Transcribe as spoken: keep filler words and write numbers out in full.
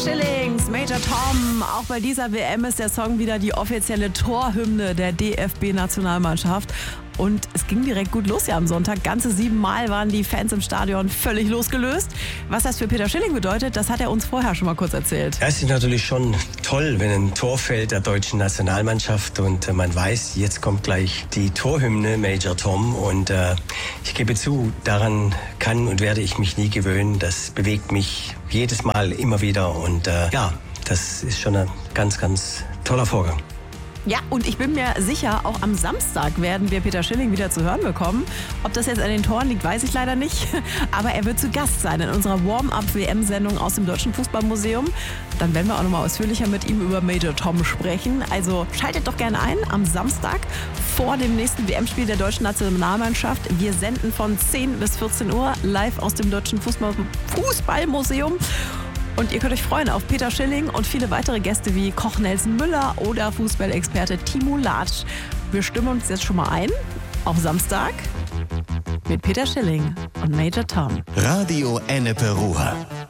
Schillings, Major Tom. Auch bei dieser W M ist der Song wieder die offizielle Torhymne der D F B-Nationalmannschaft. Und es ging direkt gut los ja am Sonntag. Ganze siebenmal waren die Fans im Stadion völlig losgelöst. Was das für Peter Schilling bedeutet, das hat er uns vorher schon mal kurz erzählt. Es ist natürlich schon toll, wenn ein Tor fällt der deutschen Nationalmannschaft und man weiß, jetzt kommt gleich die Torhymne Major Tom. Und äh, ich gebe zu, daran kann und werde ich mich nie gewöhnen. Das bewegt mich jedes Mal immer wieder. Und äh, ja, das ist schon ein ganz, ganz toller Vorgang. Ja, und ich bin mir sicher, auch am Samstag werden wir Peter Schilling wieder zu hören bekommen. Ob das jetzt an den Toren liegt, weiß ich leider nicht. Aber er wird zu Gast sein in unserer Warm-up-W M-Sendung aus dem Deutschen Fußballmuseum. Dann werden wir auch noch mal ausführlicher mit ihm über Major Tom sprechen. Also schaltet doch gerne ein am Samstag vor dem nächsten W M-Spiel der deutschen Nationalmannschaft. Wir senden von zehn bis vierzehn Uhr live aus dem Deutschen Fußball- Fußballmuseum. Und ihr könnt euch freuen auf Peter Schilling und viele weitere Gäste wie Koch Nelson Müller oder Fußballexperte Timo Latsch. Wir stimmen uns jetzt schon mal ein auf Samstag mit Peter Schilling und Major Tom. Radio Ennepe Ruhr.